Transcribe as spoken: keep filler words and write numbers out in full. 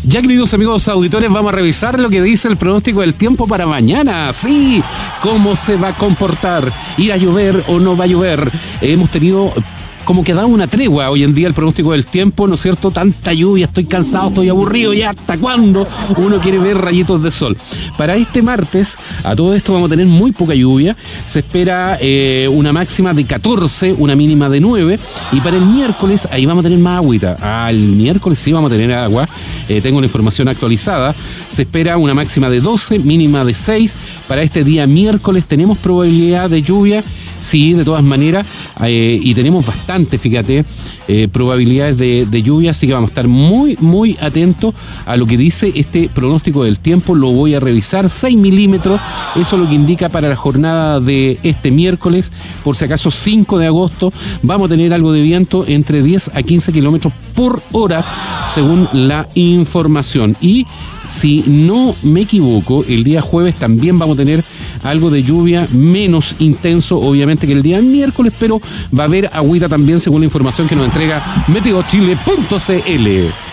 Ya, queridos amigos auditores, vamos a revisar lo que dice el pronóstico del tiempo para mañana. Sí, cómo se va a comportar, ir a llover o no va a llover. Hemos tenido como que da una tregua hoy en día el pronóstico del tiempo, ¿no es cierto? Tanta lluvia, estoy cansado, estoy aburrido, ya hasta cuándo uno quiere ver rayitos de sol. Para este martes, a todo esto vamos a tener muy poca lluvia, se espera eh, una máxima de catorce, una mínima de nueve, y para el miércoles ahí vamos a tener más agüita. Ah, el miércoles sí vamos a tener agua, eh, tengo la información actualizada, se espera una máxima de doce, mínima de seis, para este día miércoles tenemos probabilidad de lluvia. Sí, de todas maneras, eh, y tenemos bastante, fíjate, eh, probabilidades de, de lluvia, así que vamos a estar muy, muy atentos a lo que dice este pronóstico del tiempo. Lo voy a revisar, seis milímetros, eso es lo que indica para la jornada de este miércoles, por si acaso cinco de agosto, vamos a tener algo de viento entre diez a quince kilómetros por hora, según la información. Y si no me equivoco, el día jueves también vamos a tener algo de lluvia, menos intenso obviamente que el día miércoles, pero va a haber agüita también según la información que nos entrega Meteo Chile punto c l.